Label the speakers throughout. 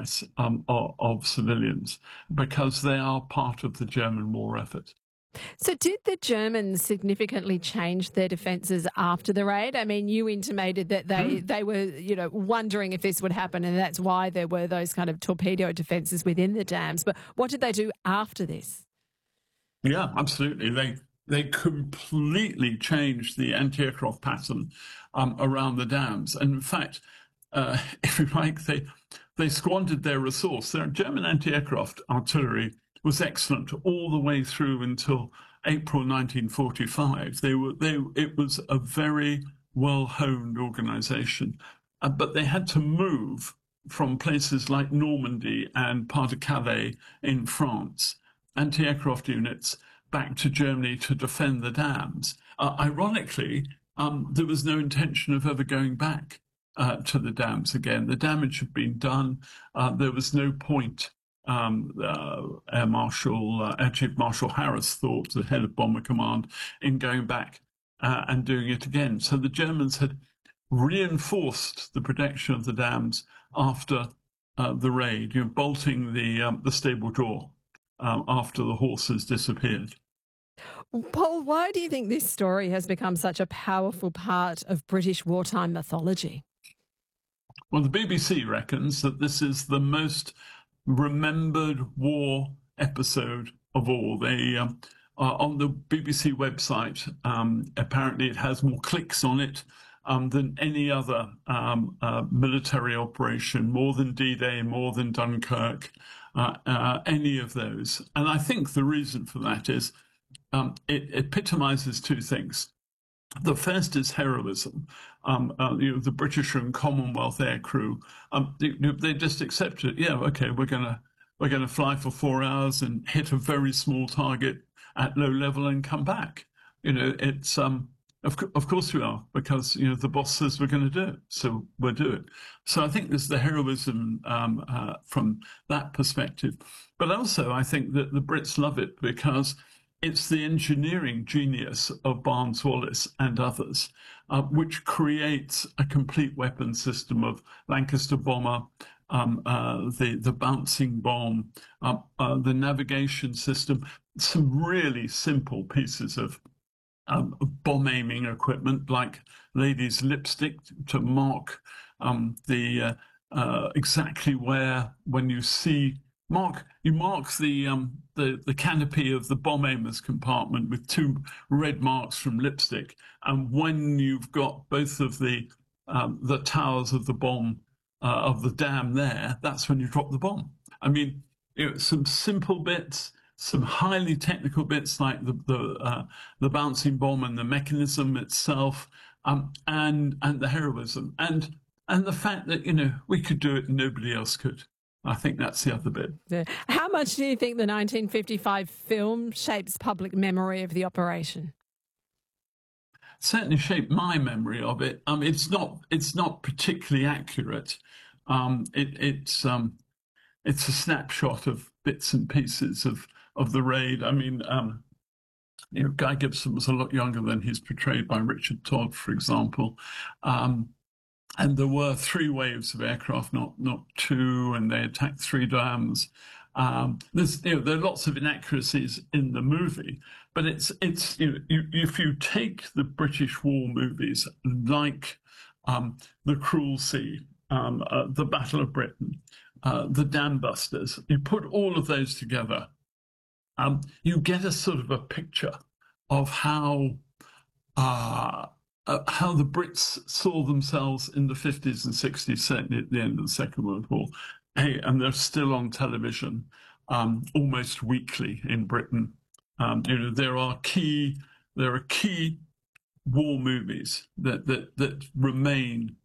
Speaker 1: sacrifice of civilians, because they are part of the German war effort.
Speaker 2: So did the Germans significantly change their defences after the raid? I mean, you intimated that they were, wondering if this would happen, and that's why there were those kind of torpedo defences within the dams. But what did they do after this?
Speaker 1: Yeah, absolutely. They completely changed the anti-aircraft pattern around the dams. And in fact, if you like, they squandered their resource. Their German anti-aircraft artillery was excellent all the way through until April 1945. It was a very well-honed organization, but they had to move from places like Normandy and part of Calais in France, anti-aircraft units back to Germany to defend the dams. Ironically, there was no intention of ever going back to the dams again. The damage had been done. There was no point. Air Chief Marshal Harris thought, the head of Bomber Command, in going back and doing it again. So the Germans had reinforced the protection of the dams after the raid, bolting the stable door after the horses disappeared.
Speaker 2: Paul, why do you think this story has become such a powerful part of British wartime mythology?
Speaker 1: Well, the BBC reckons that this is the most remembered war episode of all. They on the BBC website, apparently it has more clicks on it than any other military operation, more than D-Day, more than Dunkirk, any of those. And I think the reason for that is it epitomizes two things. The first is heroism. The British and Commonwealth air crew, they just accept it. Yeah, okay, we're gonna fly for 4 hours and hit a very small target at low level and come back. It's of course we are, because the boss says we're going to do it, so we'll do it. So I think there's the heroism from that perspective, but also I think that the Brits love it because it's the engineering genius of Barnes-Wallis and others, which creates a complete weapon system of Lancaster bomber, the bouncing bomb, the navigation system, some really simple pieces of bomb aiming equipment like ladies' lipstick to mark exactly where, when you see you mark the canopy of the bomb aimer's compartment with 2 red marks from lipstick, and when you've got both of the towers of the bomb of the dam there, that's when you drop the bomb. I mean, some simple bits, some highly technical bits like the bouncing bomb and the mechanism itself, and the heroism, and the fact that we could do it and nobody else could. I think that's the other bit.
Speaker 2: Yeah. How much do you think the 1955 film shapes public memory of the operation?
Speaker 1: Certainly shaped my memory of it. It's not particularly accurate. It's a snapshot of bits and pieces of the raid. I mean, Guy Gibson was a lot younger than he's portrayed by Richard Todd, for example. And there were 3 waves of aircraft, not 2, and they attacked 3 dams. There are lots of inaccuracies in the movie, but it's if you take the British war movies like The Cruel Sea, The Battle of Britain, The Dam Busters, you put all of those together, you get a sort of a picture of how the Brits saw themselves in the 50s and 60s, certainly at the end of the Second World War. And they're still on television almost weekly in Britain. There are key war movies that remain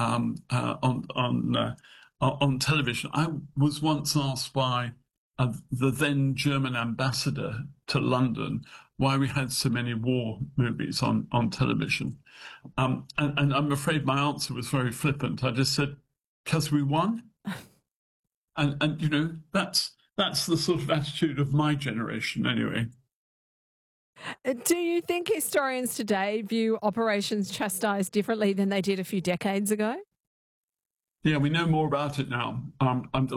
Speaker 1: on television. I was once asked by the then German ambassador to London why we had so many war movies on television. And I'm afraid my answer was very flippant. I just said, because we won. And that's the sort of attitude of my generation anyway.
Speaker 2: Do you think historians today view Operations Chastise differently than they did a few decades ago?
Speaker 1: Yeah, we know more about it now. I'm